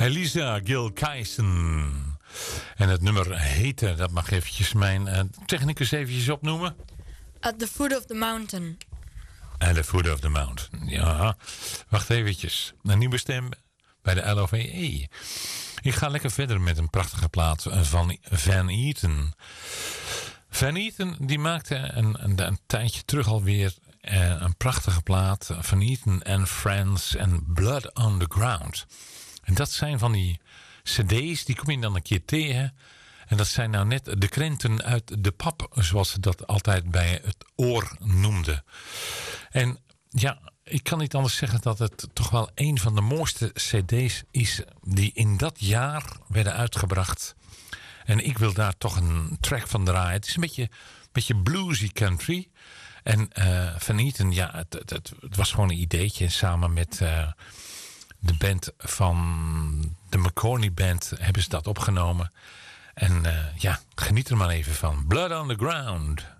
Elisa Gilkyson. En het nummer heette, dat mag eventjes mijn technicus eventjes opnoemen. At the Foot of the Mountain. At the Foot of the Mountain. Ja, wacht eventjes. Een nieuwe stem bij de LOVE. Ik ga lekker verder met een prachtige plaat van Van Eaton. Van Eaton die maakte een tijdje terug alweer een prachtige plaat. Van Eaton and Friends and Blood on the Ground. En dat zijn van die cd's, die kom je dan een keer tegen. En dat zijn nou net de krenten uit de pap, zoals ze dat altijd bij het oor noemden. En ja, ik kan niet anders zeggen dat het toch wel een van de mooiste cd's is die in dat jaar werden uitgebracht. En ik wil daar toch een track van draaien. Het is een beetje bluesy country. En Van Eaton, ja, het was gewoon een ideetje samen met de band van de McCorney Band hebben ze dat opgenomen. En ja, geniet er maar even van. Blood on the Ground.